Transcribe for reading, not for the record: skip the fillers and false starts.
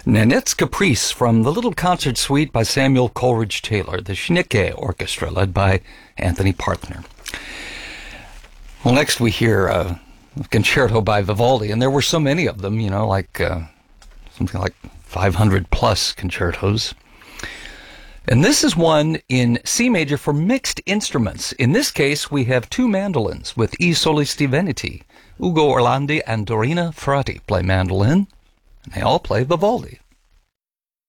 Nanette's Caprice from the Little Concert Suite by Samuel Coleridge Taylor, the Schnicke Orchestra, led by Anthony Partner. Well, next we hear a concerto by Vivaldi, and there were so many of them, something like 500 plus concertos. And this is one in C major for mixed instruments. In this case, we have two mandolins with I Solisti Veneti. Ugo Orlandi and Dorina Frati play mandolin, and they all play Vivaldi.